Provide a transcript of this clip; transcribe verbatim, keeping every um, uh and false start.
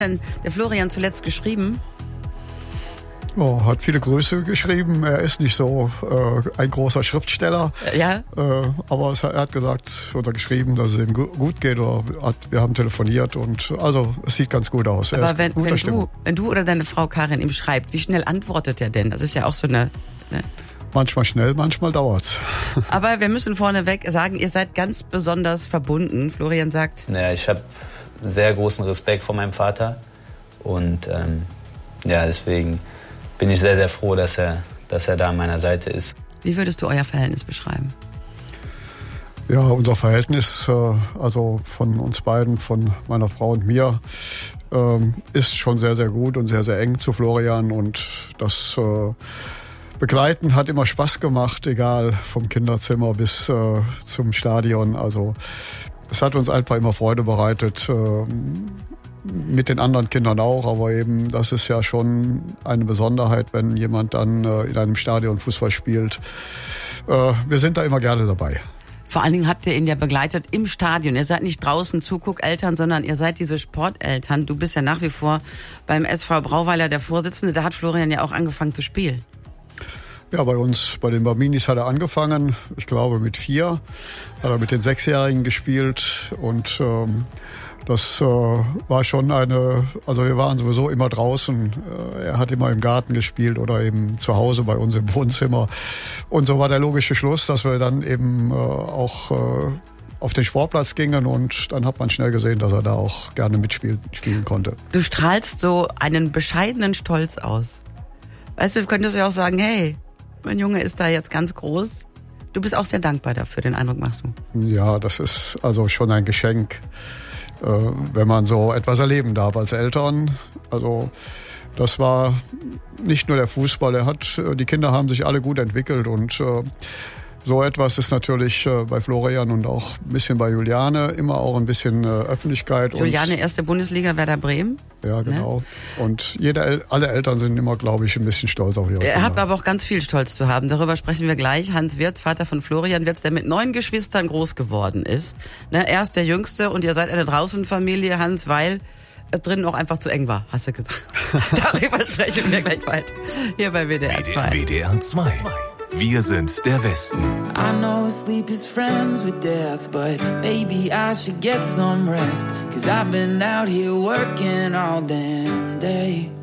denn der Florian zuletzt geschrieben? Oh, hat viele Grüße geschrieben. Er ist nicht so äh, ein großer Schriftsteller. Ja. Äh, aber es, er hat gesagt oder geschrieben, dass es ihm gut geht. Oder hat, wir haben telefoniert und also es sieht ganz gut aus. Aber wenn, wenn, du, wenn du oder deine Frau Karin ihm schreibt, wie schnell antwortet er denn? Das ist ja auch so eine... Ne? Manchmal schnell, manchmal dauert's. Aber wir müssen vorneweg sagen, ihr seid ganz besonders verbunden. Florian sagt... Ja, ich habe sehr großen Respekt vor meinem Vater. Und ähm, ja, deswegen bin ich sehr, sehr froh, dass er, dass er da an meiner Seite ist. Wie würdest du euer Verhältnis beschreiben? Ja, unser Verhältnis, äh, also von uns beiden, von meiner Frau und mir, ähm, ist schon sehr, sehr gut und sehr, sehr eng zu Florian. Und das äh, Begleiten hat immer Spaß gemacht, egal vom Kinderzimmer bis äh, zum Stadion. Also es hat uns einfach immer Freude bereitet, äh, mit den anderen Kindern auch, aber eben das ist ja schon eine Besonderheit, wenn jemand dann äh, in einem Stadion Fußball spielt. Äh, wir sind da immer gerne dabei. Vor allen Dingen habt ihr ihn ja begleitet im Stadion. Ihr seid nicht draußen Zuguckeltern, sondern ihr seid diese Sporteltern. Du bist ja nach wie vor beim S V Brauweiler der Vorsitzende. Da hat Florian ja auch angefangen zu spielen. Ja, bei uns, bei den Barbinis hat er angefangen. Ich glaube mit vier hat er mit den Sechsjährigen gespielt und ähm, das äh, war schon eine, also wir waren sowieso immer draußen. Äh, er hat immer im Garten gespielt oder eben zu Hause bei uns im Wohnzimmer. Und so war der logische Schluss, dass wir dann eben äh, auch äh, auf den Sportplatz gingen und dann hat man schnell gesehen, dass er da auch gerne mitspielen spielen konnte. Du strahlst so einen bescheidenen Stolz aus. Weißt du, du könntest ja auch sagen, hey, mein Junge ist da jetzt ganz groß. Du bist auch sehr dankbar dafür, den Eindruck machst du. Ja, das ist also schon ein Geschenk, wenn man so etwas erleben darf als Eltern. Also das war nicht nur der Fußball, er hat, die Kinder haben sich alle gut entwickelt und äh, so etwas ist natürlich äh, bei Florian und auch ein bisschen bei Juliane immer auch ein bisschen äh, Öffentlichkeit. Juliane, und, erste Bundesliga, Werder Bremen. Ja, genau. Ne? Und jede, alle Eltern sind immer, glaube ich, ein bisschen stolz auf ihre Kinder. Er hat aber auch ganz viel Stolz zu haben. Darüber sprechen wir gleich. Hans Wirtz, Vater von Florian Wirtz, der mit neun Geschwistern groß geworden ist. Ne? Er ist der Jüngste und ihr seid eine Draußenfamilie, Hans, weil es drinnen auch einfach zu eng war, hast du gesagt. Darüber sprechen wir gleich weiter. Hier bei W D R zwei. W D R zwei. Wir sind der Westen. I know sleep is friends with death, but maybe I should get some rest. Cause I've been out here working all damn day.